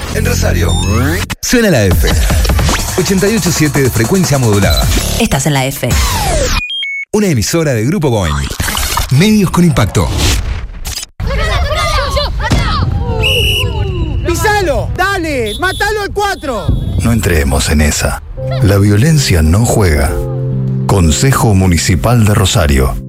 En Rosario, suena la F. 88.7 de frecuencia modulada. Estás en la F. Una emisora de Grupo Boing. Medios con impacto. ¡Pisalo! ¡Dale! ¡Mátalo al 4! No entremos en esa. La violencia no juega. Consejo Municipal de Rosario.